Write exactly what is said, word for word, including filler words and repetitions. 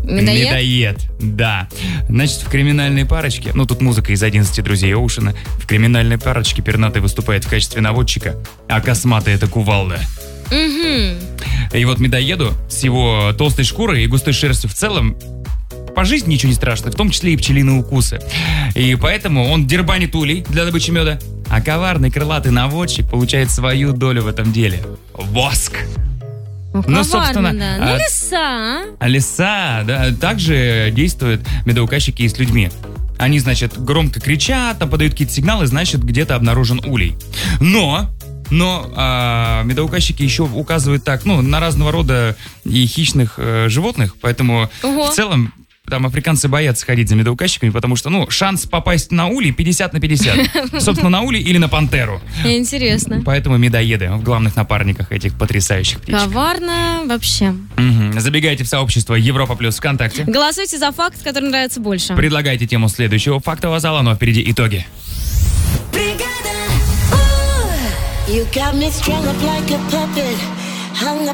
Медоед? Медоед, да. Значит, в криминальной парочке, ну тут музыка из одиннадцати друзей Оушена, в криминальной парочке пернатый выступает в качестве наводчика, а косматый — это кувалда. Угу. И вот медоеду с его толстой шкурой и густой шерстью в целом по жизни ничего не страшно, в том числе и пчелиные укусы. И поэтому он дербанит улей для добычи меда, а коварный крылатый наводчик получает свою долю в этом деле. Воск! Ну, Ну, коварно, собственно, да. Ну, а- лиса, а? А лиса, да, также действуют медоуказчики и с людьми. Они, значит, громко кричат, там подают какие-то сигналы, значит, где-то обнаружен улей. Но, но а, медоуказчики еще указывают так, ну, на разного рода и хищных э, животных, поэтому Ого. в целом там африканцы боятся ходить за медоуказчиками, потому что, ну, шанс попасть на улей пятьдесят на пятьдесят. Собственно, на улей или на пантеру. Интересно. Поэтому медоеды в главных напарниках этих потрясающих птичек. Коварно вообще. Мгм. Забегайте в сообщество Европа Плюс ВКонтакте. Голосуйте за факт, который нравится больше. Предлагайте тему следующего фактового зала, но впереди итоги. You got me strung up like a puppet, hung